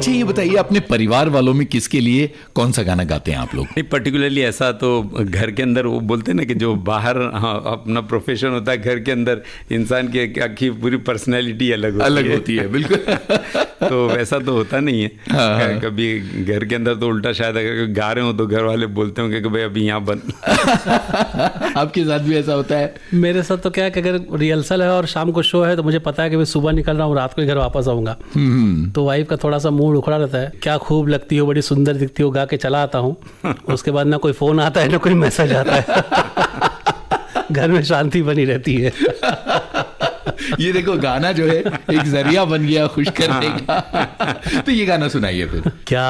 अच्छा ये बताइए, अपने परिवार वालों में किसके लिए कौन सा गाना गाते हैं आप लोग? नहीं, पर्टिकुलरली ऐसा तो घर के अंदर वो बोलते हैं ना कि जो बाहर अपना प्रोफेशन होता है, घर के अंदर इंसान की पूरी पर्सनैलिटी अलग होती है बिल्कुल। तो वैसा तो होता नहीं है। हाँ। कभी घर के अंदर तो उल्टा, शायद अगर गा रहे हो तो घर वाले बोलते होंगे कि भाई अभी यहाँ बंद। आपके साथ भी ऐसा होता है? मेरे साथ तो क्या है कि अगर रिहर्सल है और शाम को शो है तो मुझे पता है कि मैं सुबह निकल रहा हूँ, रात को ही घर वापस आऊंगा। तो वाइफ का थोड़ा सा मूड उखड़ा रहता है, क्या खूब लगती हो, बड़ी सुंदर दिखती हो, गा के चला आता हूँ। उसके बाद ना कोई फोन आता है ना कोई मैसेज आता है। घर में शांति बनी रहती है। ये देखो, गाना जो है एक जरिया बन गया खुश करने का। तो ये गाना सुनाइए फिर। क्या